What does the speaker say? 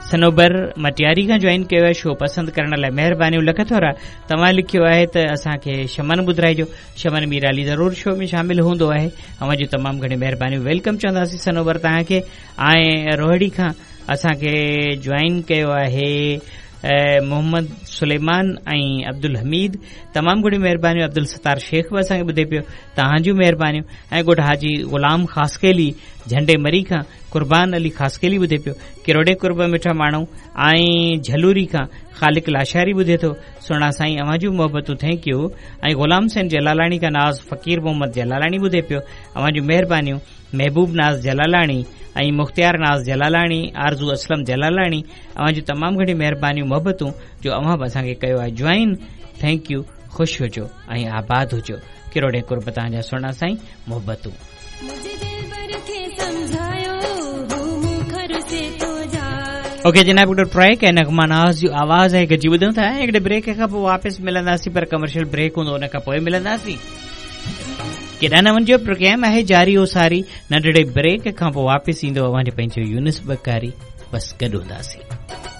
सनोबर मटियारी खां जॉइन कयो आहे। शो पसंदि करण लाइ महिरबानी। लख थोरा तव्हां लिखियो आहे त असांखे शमन ॿुधाइजो। शमन मीराली ज़रूर शो में शामिल हूंदो आहे। अवां जी तमामु घणी महिरबानी। वेलकम चवंदासीं सनोबर तव्हांखे। ऐं रोहड़ी खां असांखे जॉइन कयो आहे मोहम्मद सुलेमान ऐं अब्दुल हमीद। तमामु घणी महिरबानी। अब्दुल सतार शेख बि असांखे ॿुधे पियो, तव्हां जूं महिरबानियूं। ऐं ॻोठ हाजी ग़ुलाम ख़ासकेली झंडे मरी खां कुर्बान अली ख़ासकेली ॿुधे पियो। किरोड़े कुर्ब मिठा माण्हू। ऐं झलूरी खां ख़ालिक लाशारी ॿुधे थो। सुहिणा साईं अवां जूं मोहबतूं थैंक यू। ऐं ग़ुलाम हुसैन जलालाणी खां नाज़ फ़कीर मोहम्मद जलालाणी ॿुधे पियो। अवां जूं महिरबानियूं। महबूब नाज़ जलालाणी ऐं मुख़्तियार नाज़ जलालाणी, आरज़ू असलम जलालाणी, अवां जूं तमामु घणी महिरबानियूं मोहबतूं जो अवां बि असांखे कयो आहे जॉइन। Thank U. ख़ुशि हुजो ऐं आबाद हुजो। किरोड़े कुर्ब तव्हांजा सुहिणा साईं मोहबतूं। ओके जनाब, हिकिड़ो ट्रैक है नगमा नाज़ जो आवाज़ है गजी ॿुधूं था। हिकिड़े ब्रेक खां पोइ वापसि मिलंदासीं, पर कमर्शियल ब्रेक हूंदो, उन खां पोइ मिलंदासीं। केॾा न वञिजो, प्रोग्राम आहे जारी ओसारी। नंढड़े ब्रेक खां पोइ वापसि ईंदो अवां पंहिंजो यूनिस बकारी। बसि गॾु हूंदासीं।